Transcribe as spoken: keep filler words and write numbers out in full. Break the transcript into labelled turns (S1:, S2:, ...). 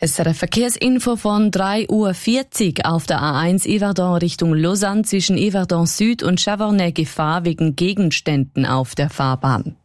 S1: Es ist eine Verkehrsinfo von drei Uhr vierzig auf der A eins Yverdon Richtung Lausanne zwischen Yverdon Süd und Chavornay Gefahr wegen Gegenständen auf der Fahrbahn.